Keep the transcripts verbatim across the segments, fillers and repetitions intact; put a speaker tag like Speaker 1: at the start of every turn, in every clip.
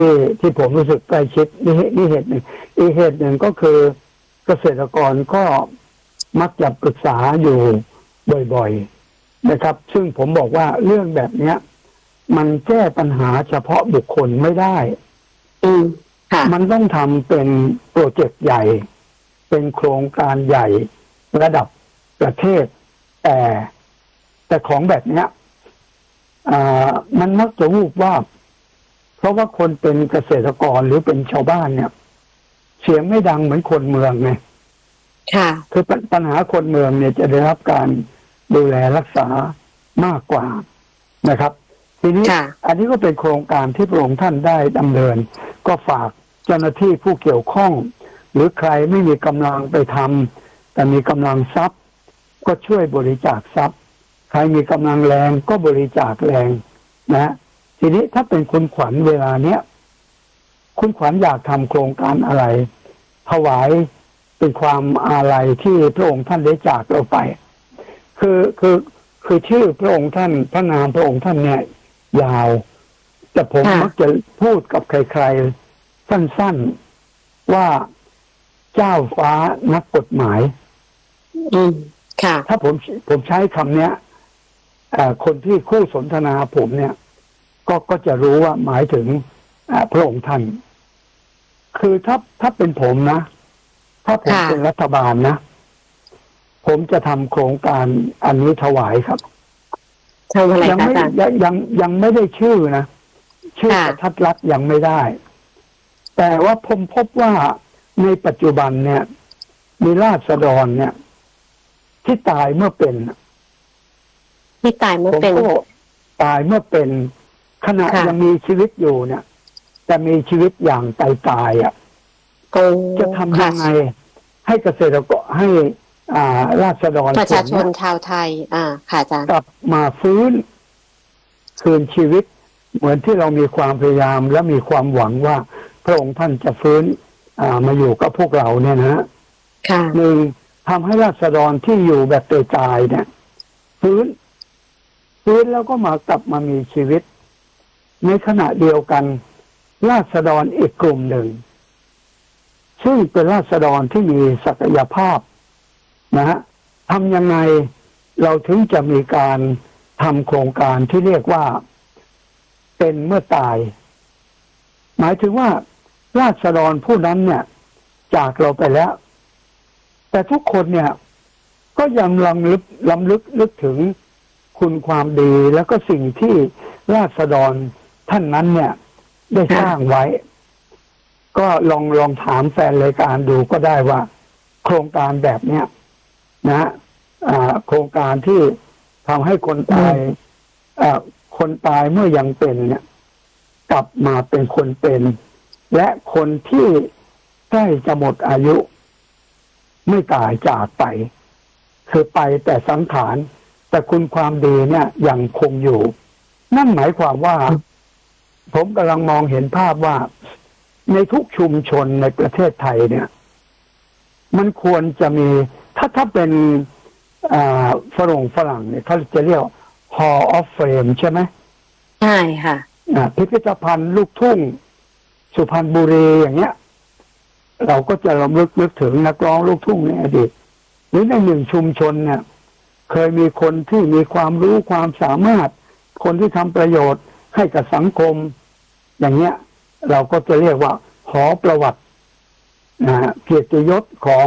Speaker 1: ที่ที่ผมรู้สึกใกล้ชิดนี่นี่เหตุหนึ่งอีกเหตุหนึ่งก็คือเกษตรกรก็มักจะปรึกษาอยู่บ่อยๆนะครับซึ่งผมบอกว่าเรื่องแบบเนี้ยมันแก้ปัญหาเฉพาะบุคคลไม่ได้
Speaker 2: อืมค่ะ
Speaker 1: มันต้องทำเป็นโปรเจกต์ใหญ่เป็นโครงการใหญ่ระดับประเทศแต่แต่ของแบบเนี้ยอ่ามันมักจะวูบวาบเพราะว่าคนเป็นเกษตรกรหรือเป็นชาวบ้านเนี่ยเสียงไม่ดังเหมือนคนเมืองไง
Speaker 2: ค่ะ
Speaker 1: คือปัญหาคนเมืองเนี่ยจะได้รับการดูแลรักษามากกว่านะครับทีนี้อันนี้ก็เป็นโครงการที่พระองค์ท่านได้ดำเนินก็ฝากเจ้าหน้าที่ผู้เกี่ยวข้องหรือใครไม่มีกำลังไปทำแต่มีกำลังทรัพย์ก็ช่วยบริจาคทรัพย์ใครมีกำลังแรงก็บริจาคแรงนะทีนี้ถ้าเป็นคุณขวัญเวลาเนี้ยคุณขวัญอยากทำโครงการอะไรถวายเป็นความอาลัยที่พระองค์ท่านได้จากเราไปคือคือคือชื่อพระองค์ท่านพระนามพระองค์ท่านเนี่ยยาวแต่ผมมักจะพูดกับใครๆสั้นๆว่าเจ้าฟ้านักกฎหมาย
Speaker 2: อืมค่ะ
Speaker 1: ถ้าผมผมใช้คำเนี้ยคนที่คู่สนทนาผมเนี่ยก็ก็จะรู้ว่าหมายถึงพระองค์ท่านคือถ้าถ้าเป็นผมนะถ้าผมเป็นรัฐบาลนะผมจะทำโครงการอันนี้ถวายครับยังไม่ยังยังยังไม่ได้ชื่อนะชื่อทัดรัฐยังไม่ได้แต่ว่าผมพบว่าในปัจจุบันเนี่ยมีราษฎรเนี่ยที่ตายเมื่อเป็น
Speaker 2: ที่ตายเมื่อเป็น
Speaker 1: ตายเมื่อเป็นขณะยังมีชีวิตอยู่เนี่ยแต่มีชีวิตอย่างตายตายอ่ะจะทำยังไงให้เกษตรกรให้อ่าราษฎร
Speaker 2: ประชาชนชาวไทยอ่าค่ะอาจารย์
Speaker 1: กลับมาฟื้นคืนชีวิตเหมือนที่เรามีความพยายามและมีความหวังว่าพระองค์ท่านจะฟื้นอ่ามาอยู่กับพวกเราเนี่ยนะ
Speaker 2: ค่ะ
Speaker 1: หนึ่งทำให้ราษฎรที่อยู่แบบตายๆเนี่ยฟื้นฟื้นแล้วก็มากลับมามีชีวิตในขณะเดียวกันราษฎรอีกกลุ่มหนึ่งซึ่งเป็นราษฎรที่มีศักยภาพนะฮะทำยังไงเราถึงจะมีการทำโครงการที่เรียกว่าเป็นเมื่อตายหมายถึงว่าราษฎรผู้นั้นเนี่ยจากเราไปแล้วแต่ทุกคนเนี่ยก็ยังลำลึกลำลึกนึกถึงคุณความดีแล้วก็สิ่งที่ราษฎรท่านนั้นเนี่ยได้สร้างไว้ก็ลองลองถามแฟนรายการดูก็ได้ว่าโครงการแบบเนี้ยนะอ่าโครงการที่ทำให้คนตายอ่าคนตายเมื่อยังเป็นเนี่ยกลับมาเป็นคนเป็นและคนที่ใกล้จะหมดอายุไม่ตายจากไปคือไปแต่สังขารแต่คุณความดีเนี่ยยังคงอยู่นั่นหมายความว่าผมกำลังมองเห็นภาพว่าในทุกชุมชนในประเทศไทยเนี่ยมันควรจะมีถ้าถ้าเป็นฝรั่งฝรั่งเนี่ยเขาจะเรียก Hall of Fame ใช่ไหม
Speaker 2: ใช่ค่ะ
Speaker 1: พิพิธภัณฑ์ลูกทุ่งสุพรรณบุรีอย่างเงี้ยเราก็จะรำลึกนึกถึงนักร้องลูกทุ่งในอดีตหรือในหนึ่งชุมชนเนี่ยเคยมีคนที่มีความรู้ความสามารถคนที่ทำประโยชน์ให้กับสังคมอย่างเงี้ยเราก็จะเรียกว่าหอประวัติเกียรติยศของ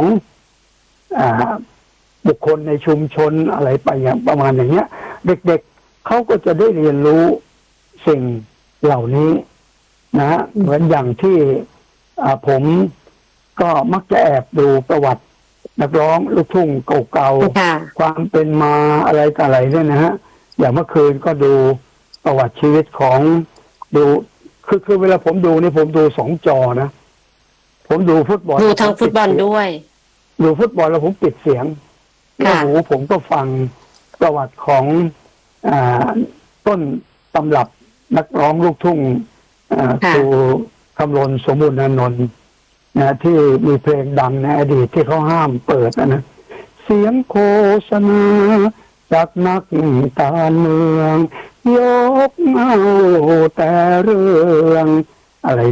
Speaker 1: บุคคลในชุมชนอะไรไปอย่างประมาณอย่างเงี้ยเด็กๆ เเขาก็จะได้เรียนรู้สิ่งเหล่านี้นะเหมือนอย่างที่ผมก็มักจะแอบดูประวัตินักร้องลูกทุ่งเก่าๆความเป็นมาอะไรต่ออะไรเนี่ยนะฮะอย่างเมื่อคืนก็ดูประวัติชีวิตของดูคือคือเวลาผมดูนี่ผมดูสองจอนะผมดูฟุตบอล
Speaker 2: ดูทั้งฟุตบอลด้วย
Speaker 1: ดูฟุตบอลแล้วผมปิดเสียงแล้วหูผมก็ฟังประวัติของอ่าต้นตำรับนักร้องลูกทุ่งครูคำรณสมบูรณ์นนท์นะที่มีเพลงดังในอดีตที่เขาห้ามเปิดนะเสียงโฆษณาจากนักการเมืองยกเอาแต่เรื่องอะไร